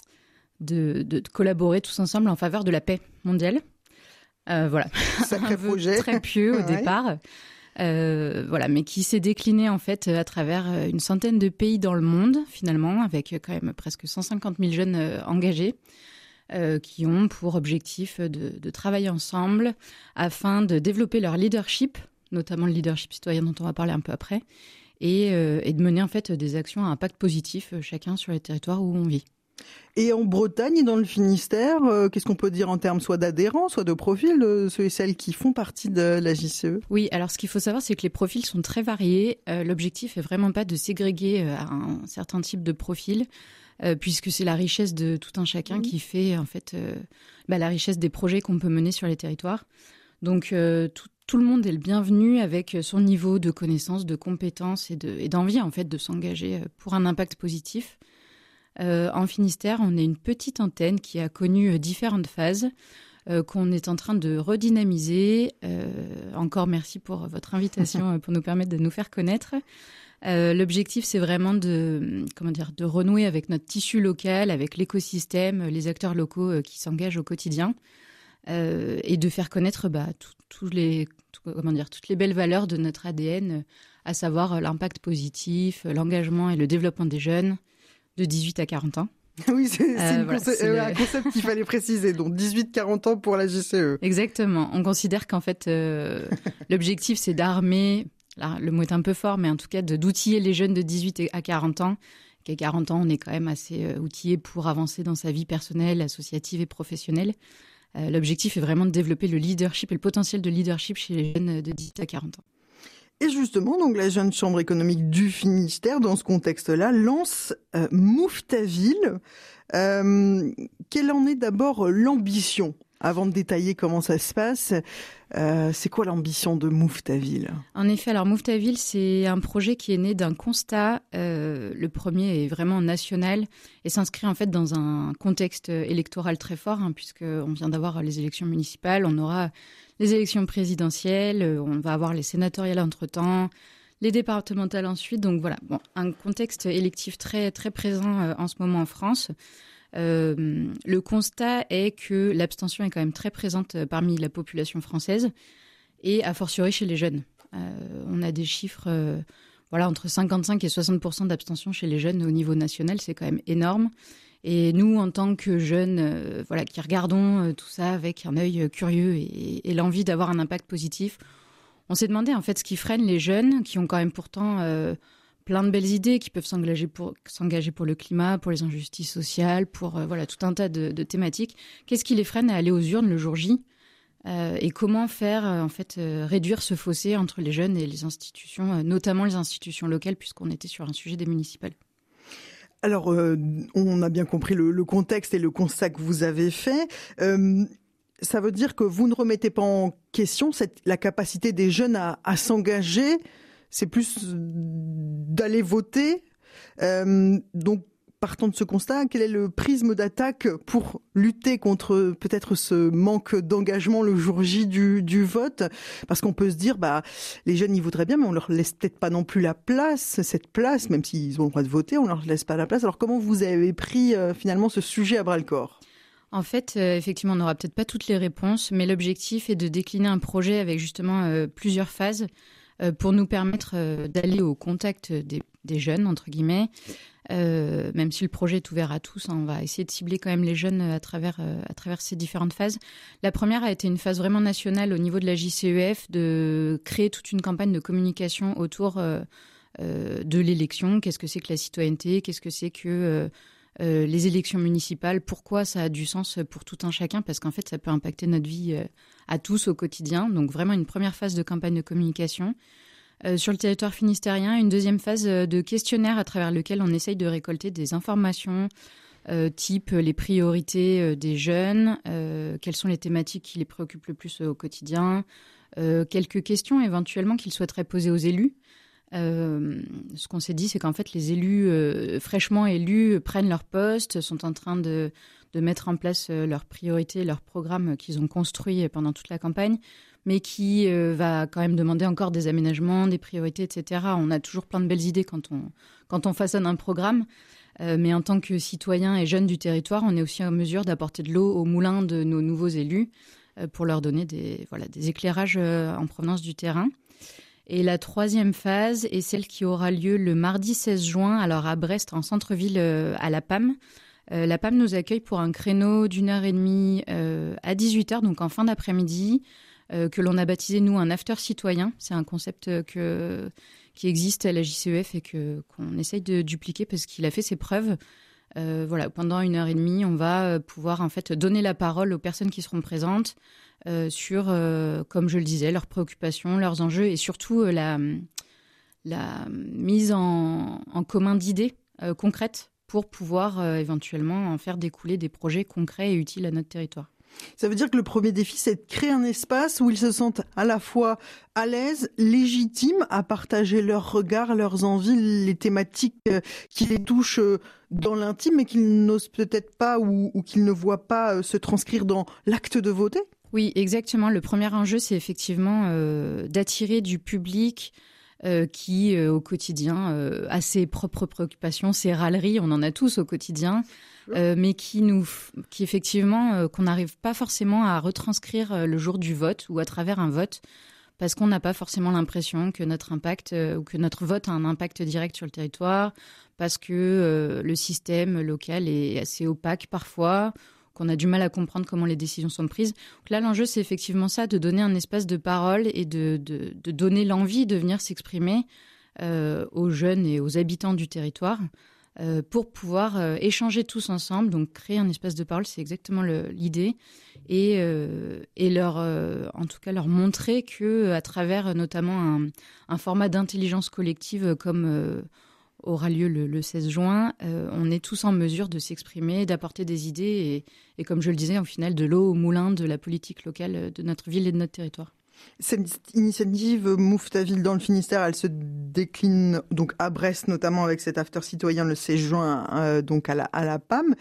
de, de, de collaborer tous ensemble en faveur de la paix mondiale. Euh, voilà, sacré un projet, très pieux au ouais. départ. Euh, voilà, mais qui s'est décliné en fait à travers une centaine de pays dans le monde finalement, avec quand même presque cent cinquante mille jeunes euh, engagés euh, qui ont pour objectif de, de travailler ensemble afin de développer leur leadership, notamment le leadership citoyen dont on va parler un peu après, et, euh, et de mener en fait des actions à impact positif euh, chacun sur les territoires où on vit. Et en Bretagne et dans le Finistère, euh, qu'est-ce qu'on peut dire en termes soit d'adhérents, soit de profils de ceux et celles qui font partie de la J C E ? Oui, alors ce qu'il faut savoir, c'est que les profils sont très variés. Euh, l'objectif est vraiment pas de ségréguer euh, à un certain type de profil, euh, puisque c'est la richesse de tout un chacun mmh. qui fait en fait euh, bah, la richesse des projets qu'on peut mener sur les territoires. Donc euh, tout, tout le monde est le bienvenu avec son niveau de connaissance, de compétences et, de, et d'envie en fait de s'engager pour un impact positif. Euh, en Finistère, on est une petite antenne qui a connu euh, différentes phases, euh, qu'on est en train de redynamiser. Euh, encore merci pour votre invitation, euh, pour nous permettre de nous faire connaître. Euh, l'objectif, c'est vraiment de, comment dire, de renouer avec notre tissu local, avec l'écosystème, les acteurs locaux euh, qui s'engagent au quotidien, euh, et de faire connaître bah, tout, tout les, tout, comment dire, toutes les belles valeurs de notre A D N, euh, à savoir euh, l'impact positif, euh, l'engagement et le développement des jeunes, de dix-huit à quarante ans. Oui, c'est, c'est, euh, voilà, conce- c'est le... un concept qu'il fallait préciser, donc dix-huit à quarante ans pour la J C E. Exactement. On considère qu'en fait, euh, l'objectif, c'est d'armer, là, le mot est un peu fort, mais en tout cas, de, d'outiller les jeunes de dix-huit à quarante ans. Qu'à quarante ans, on est quand même assez euh, outillé pour avancer dans sa vie personnelle, associative et professionnelle. Euh, l'objectif est vraiment de développer le leadership et le potentiel de leadership chez les jeunes de dix-huit à quarante ans. Et justement, donc la jeune chambre économique du Finistère, dans ce contexte-là, lance euh, Move ta ville. Euh, quelle en est d'abord l'ambition ? Avant de détailler comment ça se passe, euh, c'est quoi l'ambition de Move ta ville ? En effet, alors Move ta ville, c'est un projet qui est né d'un constat. Euh, le premier est vraiment national et s'inscrit en fait dans un contexte électoral très fort, hein, puisqu'on vient d'avoir les élections municipales, on aura les élections présidentielles, on va avoir les sénatoriales entre-temps, les départementales ensuite. Donc voilà, bon, un contexte électif très, très présent euh, en ce moment en France. Euh, le constat est que l'abstention est quand même très présente parmi la population française et a fortiori chez les jeunes. Euh, on a des chiffres euh, voilà, entre cinquante-cinq et soixante pour cent d'abstention chez les jeunes au niveau national, c'est quand même énorme. Et nous, en tant que jeunes euh, voilà, qui regardons euh, tout ça avec un œil curieux et, et l'envie d'avoir un impact positif, on s'est demandé en fait ce qui freine les jeunes qui ont quand même pourtant euh, plein de belles idées, qui peuvent s'engager pour, s'engager pour le climat, pour les injustices sociales, pour euh, voilà, tout un tas de, de thématiques. Qu'est-ce qui les freine à aller aux urnes le jour J ? euh, Et comment faire euh, en fait, euh, réduire ce fossé entre les jeunes et les institutions, euh, notamment les institutions locales, puisqu'on était sur un sujet des municipales. Alors, euh, on a bien compris le, le contexte et le constat que vous avez fait. Euh, ça veut dire que vous ne remettez pas en question cette, la capacité des jeunes à, à s'engager. C'est plus d'aller voter. Euh, donc, partant de ce constat, quel est le prisme d'attaque pour lutter contre peut-être ce manque d'engagement le jour J du, du vote ? Parce qu'on peut se dire, bah, les jeunes y voudraient bien, mais on leur laisse peut-être pas non plus la place, cette place, même s'ils ont le droit de voter, on leur laisse pas la place. Alors comment vous avez pris euh, finalement ce sujet à bras-le-corps ? En fait, euh, effectivement, on n'aura peut-être pas toutes les réponses, mais l'objectif est de décliner un projet avec justement euh, plusieurs phases euh, pour nous permettre euh, d'aller au contact des, des jeunes, entre guillemets. Euh, même si le projet est ouvert à tous, hein, on va essayer de cibler quand même les jeunes à travers, euh, à travers ces différentes phases. La première a été une phase vraiment nationale au niveau de la J C E F, de créer toute une campagne de communication autour euh, euh, de l'élection. Qu'est-ce que c'est que la citoyenneté ? Qu'est-ce que c'est que... Euh, Euh, les élections municipales, pourquoi ça a du sens pour tout un chacun, parce qu'en fait, ça peut impacter notre vie euh, à tous au quotidien. Donc vraiment une première phase de campagne de communication. Euh, sur le territoire finistérien, une deuxième phase de questionnaire à travers lequel on essaye de récolter des informations, euh, type les priorités euh, des jeunes, euh, quelles sont les thématiques qui les préoccupent le plus au quotidien, euh, quelques questions éventuellement qu'ils souhaiteraient poser aux élus. Euh, ce qu'on s'est dit, c'est qu'en fait, les élus euh, fraîchement élus prennent leur poste, sont en train de, de mettre en place euh, leurs priorités, leurs programmes qu'ils ont construits pendant toute la campagne, mais qui euh, va quand même demander encore des aménagements, des priorités, et cetera. On a toujours plein de belles idées quand on, quand on façonne un programme, euh, mais en tant que citoyen et jeune du territoire, on est aussi en mesure d'apporter de l'eau au moulin de nos nouveaux élus euh, pour leur donner des, voilà, des éclairages euh, en provenance du terrain. Et la troisième phase est celle qui aura lieu le mardi seize juin, alors à Brest, en centre-ville, euh, à la P A M. Euh, la P A M nous accueille pour un créneau d'une heure et demie euh, à dix-huit heures, donc en fin d'après-midi, euh, que l'on a baptisé, nous, un after citoyen. C'est un concept que, qui existe à la J C E F et que, qu'on essaye de dupliquer parce qu'il a fait ses preuves. Euh, voilà, pendant une heure et demie, on va pouvoir en fait donner la parole aux personnes qui seront présentes, Euh, sur, euh, comme je le disais, leurs préoccupations, leurs enjeux et surtout euh, la, la mise en, en commun d'idées euh, concrètes pour pouvoir euh, éventuellement en faire découler des projets concrets et utiles à notre territoire. Ça veut dire que le premier défi, c'est de créer un espace où ils se sentent à la fois à l'aise, légitimes à partager leurs regards, leurs envies, les thématiques qui les touchent dans l'intime mais qu'ils n'osent peut-être pas ou, ou qu'ils ne voient pas se transcrire dans l'acte de voter. Oui, exactement. Le premier enjeu, c'est effectivement euh, d'attirer du public euh, qui, euh, au quotidien, euh, a ses propres préoccupations, ses râleries, on en a tous au quotidien, euh, mais qui, nous, qui effectivement, euh, qu'on n'arrive pas forcément à retranscrire euh, le jour du vote ou à travers un vote, parce qu'on n'a pas forcément l'impression que notre impact euh, ou que notre vote a un impact direct sur le territoire, parce que euh, le système local est assez opaque parfois, qu'on a du mal à comprendre comment les décisions sont prises. Donc là, l'enjeu, c'est effectivement ça, de donner un espace de parole et de, de, de donner l'envie de venir s'exprimer euh, aux jeunes et aux habitants du territoire euh, pour pouvoir euh, échanger tous ensemble. Donc, créer un espace de parole, c'est exactement le, l'idée. Et, euh, et leur, euh, en tout cas, leur montrer qu'à travers notamment un, un format d'intelligence collective comme... Euh, aura lieu le, le seize juin, euh, on est tous en mesure de s'exprimer, d'apporter des idées et, et, comme je le disais, au final, de l'eau au moulin de la politique locale de notre ville et de notre territoire. Cette initiative Move ta ville dans le Finistère, elle se décline donc à Brest, notamment avec cet after citoyen le seize juin, euh, donc à la, à la P A M.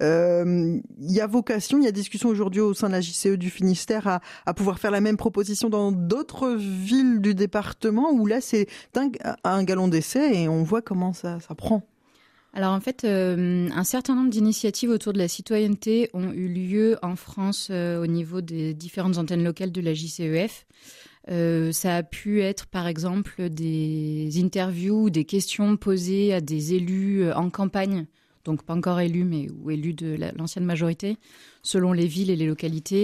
Euh, il y a vocation, il y a discussion aujourd'hui au sein de la J C E du Finistère à, à pouvoir faire la même proposition dans d'autres villes du département où là c'est un, un galon d'essai et on voit comment ça, ça prend. Alors en fait, euh, un certain nombre d'initiatives autour de la citoyenneté ont eu lieu en France euh, au niveau des différentes antennes locales de la J C E F. Euh, ça a pu être par exemple des interviews, des questions posées à des élus en campagne, donc pas encore élus mais ou élus de la, l'ancienne majorité, selon les villes et les localités.